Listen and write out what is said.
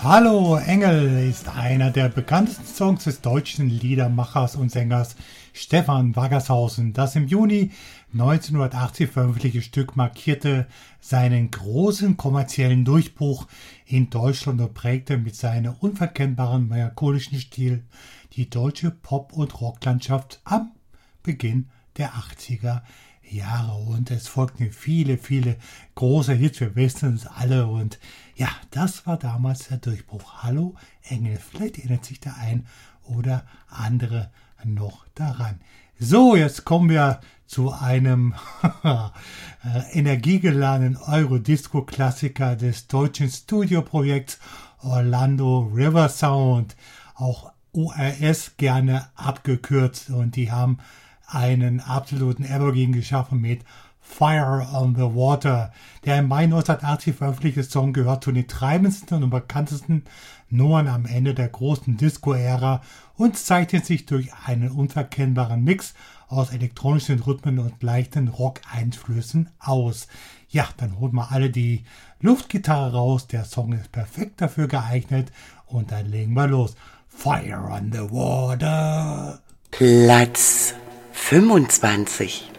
Hallo Engel ist einer der bekanntesten Songs des deutschen Liedermachers und Sängers Stefan Waggershausen. Das im Juni 1980 veröffentlichte Stück markierte seinen großen kommerziellen Durchbruch in Deutschland und prägte mit seinem unverkennbaren melancholischen Stil die deutsche Pop- und Rocklandschaft am Beginn der 80er Jahre. Und es folgten viele große Hits, wir wissen es alle. Und ja, das war damals der Durchbruch. Hallo Engel, vielleicht erinnert sich der ein oder andere noch daran. So, jetzt kommen wir zu einem energiegeladenen Eurodisco-Klassiker des deutschen Studioprojekts Orlando River Sound, auch ORS gerne abgekürzt, und die haben einen absoluten Evergreen geschaffen mit Fire on the Water. Der im Mai 1980 veröffentlichte Song gehört zu den treibendsten und bekanntesten Nummern am Ende der großen Disco-Ära und zeichnet sich durch einen unverkennbaren Mix aus elektronischen Rhythmen und leichten Rock-Einflüssen aus. Ja, dann holt mal alle die Luftgitarre raus. Der Song ist perfekt dafür geeignet und dann legen wir los. Fire on the Water. Platz 25.